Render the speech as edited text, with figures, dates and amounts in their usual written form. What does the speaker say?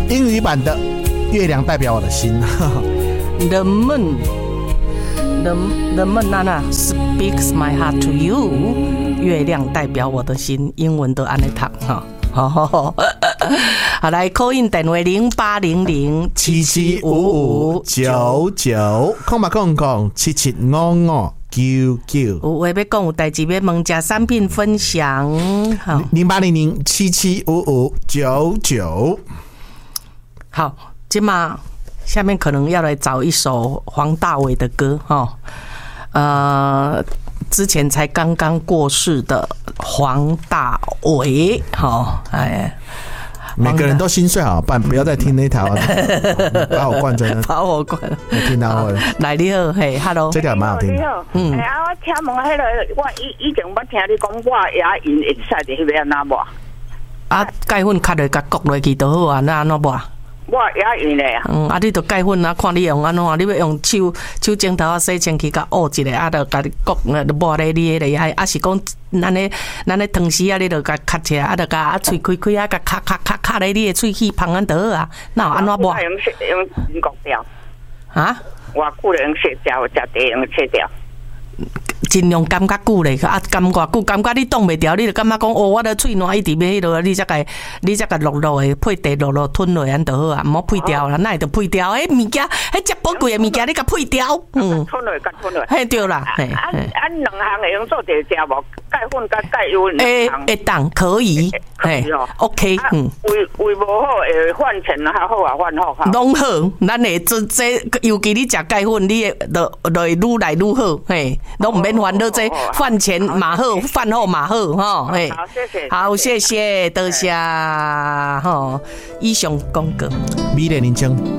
英语版的月亮代表我的心。 The moon Nana speaks my heart to you。月亮代表我的心，英文都安尼读哈。好，来 call in 电话0800775599，0800775599。有话要讲，有代志要问，加产品分享。好 0800775599。 好，今嘛下面可能要来找一首黄大炜的歌哈。之前才刚刚过世的黄大炜，好，哎， 每个人都心碎好办，不要再听那条，把我灌真的， 把我灌， 听到我来你好，嘿 ，hello， 这条蛮好听， 我请问迄个，我以前捌听你讲，我牙龈会使的迄个安怎无？ 啊，钙粉卡落甲割落去就好啊，那安怎无？ 我牙龈嘞你就钙粉啊，看你用安怎，你要用手指头啊洗清气，甲握一下，啊，就甲你割，就抹咧你迄个海，啊是讲咱咧汤匙啊，你就甲卡起来，啊，就甲喙开，啊，甲卡咧你的喙齿旁安就好啊，那安怎无？ 用人工掉啊？ 偌久了用切掉，食茶用切掉。 尽量感觉久咧，啊，感觉久，感觉你挡袂掉，你就感觉讲哦，我的喙烂一直要迄落，你才甲落的配茶落吞落安就好啊，毋好配掉啦，那会着配掉？迄物件，迄遮宝贵的物件，你甲配掉， 吞落， 嘿对啦，嘿， 两项会用做茶食无？钙粉甲钙油会当可以，嘿 ，OK， 胃无好会换钱还好啊，换好哈。 拢好，咱会这尤其你食钙粉，你就会愈来愈好，嘿，拢毋免烦恼这饭前嘛好，饭后嘛好，吼，嘿， 好，谢谢， 好，谢谢，多谢，吼，以上广告， 美丽人生。